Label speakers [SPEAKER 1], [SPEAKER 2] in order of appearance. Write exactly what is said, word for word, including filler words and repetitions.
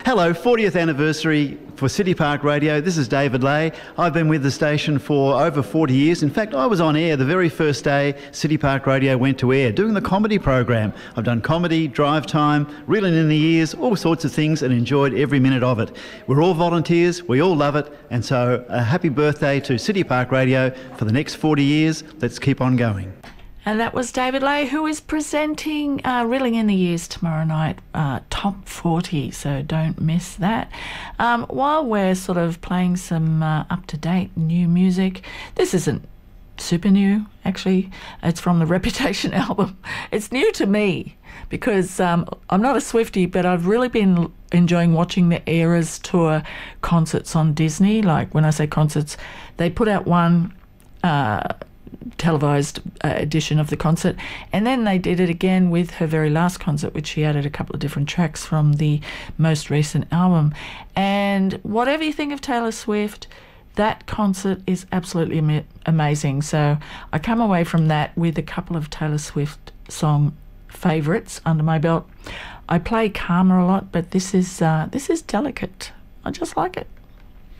[SPEAKER 1] Hello, fortieth anniversary for City Park Radio. This is David Lay. I've been with the station for over forty years. In fact, I was on air the very first day City Park Radio went to air, doing the comedy program. I've done comedy, drive time, reeling in the years, all sorts of things, and enjoyed every minute of it. We're all volunteers, we all love it, and so a happy birthday to City Park Radio for the next forty years. Let's keep on going.
[SPEAKER 2] And that was David Lay, who is presenting uh, Reeling in the Years tomorrow night, uh, Top forty, so don't miss that. Um, while we're sort of playing some uh, up-to-date new music, this isn't super new, actually. It's from the Reputation album. It's new to me because um, I'm not a Swiftie, but I've really been enjoying watching the Eras Tour concerts on Disney. Like, when I say concerts, they put out one Uh, televised uh, edition of the concert, and then they did it again with her very last concert, which she added a couple of different tracks from the most recent album. And whatever you think of Taylor Swift, that concert is absolutely am- amazing. So I come away from that with a couple of Taylor Swift song favourites under my belt. I play Karma a lot, but this is uh, this is Delicate. I just like it.